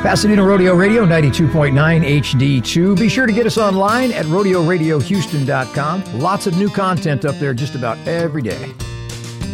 Pasadena Rodeo Radio 92.9 HD2. Be sure to get us online at rodeoradiohouston.com. Lots of new content up there just about every day.